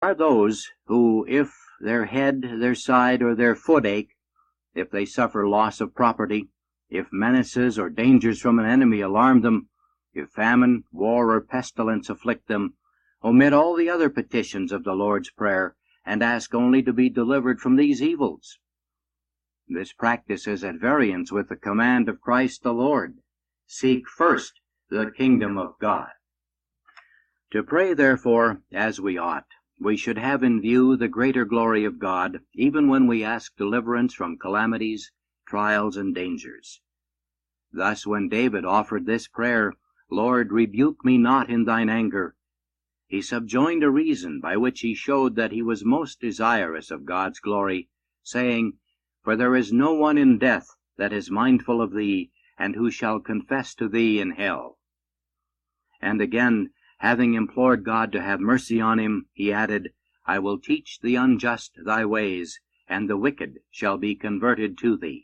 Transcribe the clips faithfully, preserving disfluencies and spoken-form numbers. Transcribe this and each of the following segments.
are those who, if their head, their side, or their foot ache, if they suffer loss of property, if menaces or dangers from an enemy alarm them, if famine, war, or pestilence afflict them, omit all the other petitions of the Lord's Prayer, and ask only to be delivered from these evils. This practice is at variance with the command of Christ the Lord, "Seek first the kingdom of God." To pray, therefore, as we ought, we should have in view the greater glory of God, even when we ask deliverance from calamities, trials, and dangers. Thus, when David offered this prayer, "Lord, rebuke me not in thine anger," he subjoined a reason by which he showed that he was most desirous of God's glory, saying, "For there is no one in death that is mindful of thee, and who shall confess to thee in hell." And again, having implored God to have mercy on him, he added, "I will teach the unjust thy ways, and the wicked shall be converted to thee."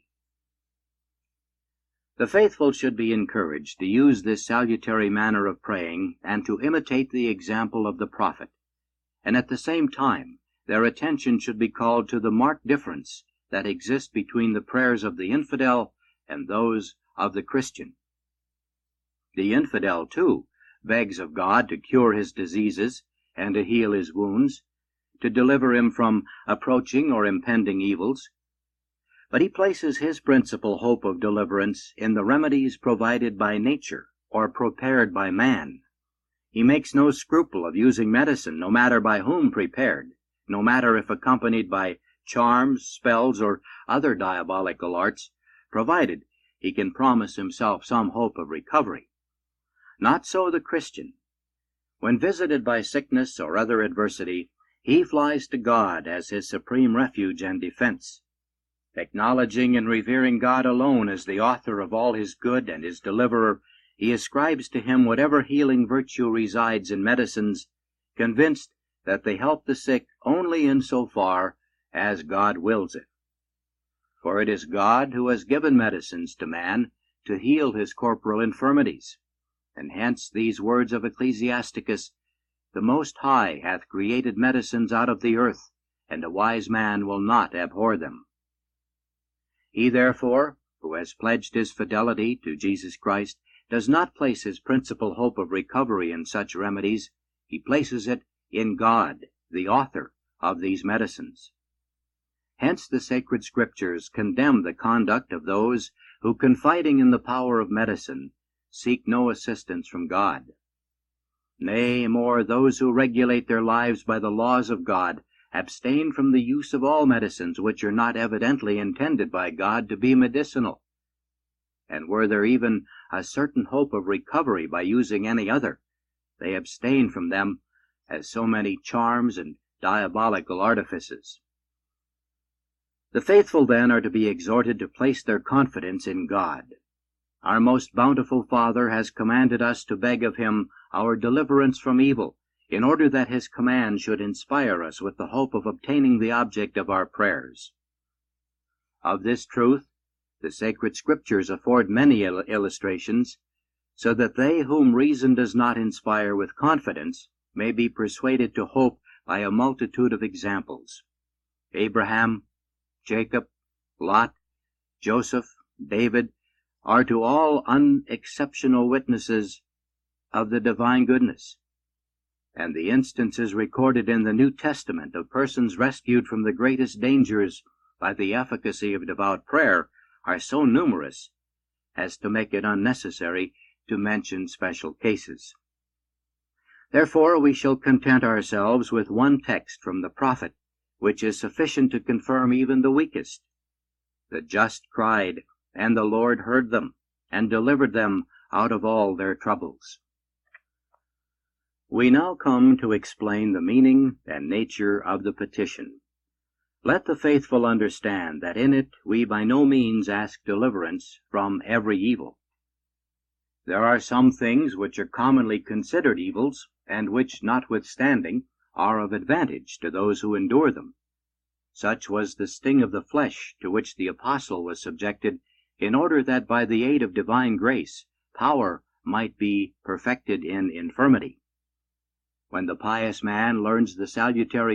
The faithful should be encouraged to use this salutary manner of praying, and to imitate the example of the prophet. And at the same time, their attention should be called to the marked difference that exists between the prayers of the infidel and those of the Christian. The infidel, too, begs of God to cure his diseases and to heal his wounds, to deliver him from approaching or impending evils. But he places his principal hope of deliverance in the remedies provided by nature or prepared by man. He makes no scruple of using medicine, no matter by whom prepared, no matter if accompanied by charms, spells, or other diabolical arts, provided he can promise himself some hope of recovery. Not so the Christian. When visited by sickness or other adversity, he flies to God as his supreme refuge and defense. Acknowledging and revering God alone as the author of all his good and his deliverer, he ascribes to him whatever healing virtue resides in medicines, convinced that they help the sick only in so far as God wills it. For it is God who has given medicines to man to heal his corporal infirmities. And hence these words of Ecclesiasticus, "The Most High hath created medicines out of the earth, and a wise man will not abhor them." He, therefore, who has pledged his fidelity to Jesus Christ, does not place his principal hope of recovery in such remedies. He places it in God, the author of these medicines. Hence the sacred Scriptures condemn the conduct of those who, confiding in the power of medicine, seek no assistance from God. Nay, more, those who regulate their lives by the laws of God abstain from the use of all medicines which are not evidently intended by God to be medicinal. And were there even a certain hope of recovery by using any other, they abstain from them as so many charms and diabolical artifices. The faithful, then, are to be exhorted to place their confidence in God. Our most bountiful Father has commanded us to beg of him our deliverance from evil, in order that his command should inspire us with the hope of obtaining the object of our prayers. Of this truth, the sacred Scriptures afford many il- illustrations, so that they whom reason does not inspire with confidence may be persuaded to hope by a multitude of examples. Abraham, Jacob, Lot, Joseph, David, are to all unexceptional witnesses of the divine goodness. And the instances recorded in the New Testament of persons rescued from the greatest dangers by the efficacy of devout prayer are so numerous as to make it unnecessary to mention special cases. Therefore we shall content ourselves with one text from the prophet, which is sufficient to confirm even the weakest. "The just cried, and the Lord heard them, and delivered them out of all their troubles." We now come to explain the meaning and nature of the petition. Let the faithful understand that in it we by no means ask deliverance from every evil. There are some things which are commonly considered evils, and which, notwithstanding, are of advantage to those who endure them. Such was the sting of the flesh to which the apostle was subjected, in order that by the aid of divine grace power might be perfected in infirmity. When the pious man learns the salutary